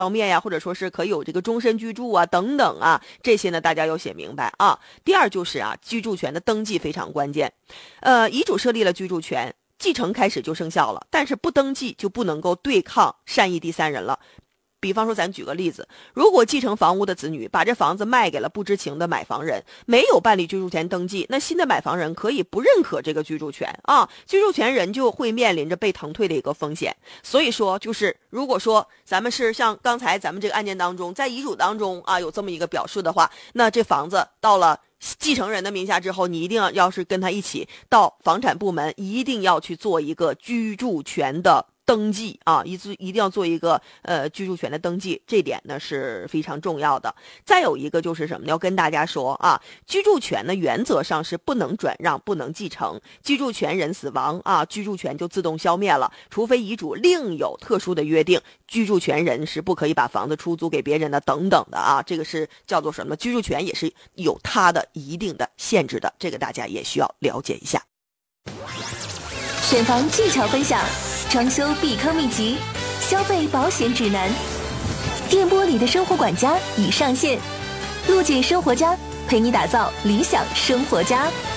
方面呀，或者说是可以有这个终身居住啊等等啊，这些呢大家要写明白啊。第二就是啊，居住权的登记非常关键。遗嘱设立了居住权，继承开始就生效了，但是不登记就不能够对抗善意第三人了。比方说，咱举个例子，如果继承房屋的子女把这房子卖给了不知情的买房人，没有办理居住权登记，那新的买房人可以不认可这个居住权啊，居住权人就会面临着被腾退的一个风险。所以说，就是如果说咱们是像刚才咱们这个案件当中，在遗嘱当中啊有这么一个表述的话，那这房子到了继承人的名下之后，你一定要是跟他一起到房产部门，一定要去做一个居住权的登记啊，一定要做一个居住权的登记，这点呢是非常重要的。再有一个就是什么呢？要跟大家说啊，居住权呢原则上是不能转让、不能继承，居住权人死亡啊，居住权就自动消灭了，除非遗嘱另有特殊的约定，居住权人是不可以把房子出租给别人的等等的啊，这个是叫做什么？居住权也是有它的一定的限制的，这个大家也需要了解一下。 选房技巧分享，装修避坑秘籍，消费保险指南。电波里的生活管家已上线，陆姐生活家陪你打造理想生活家。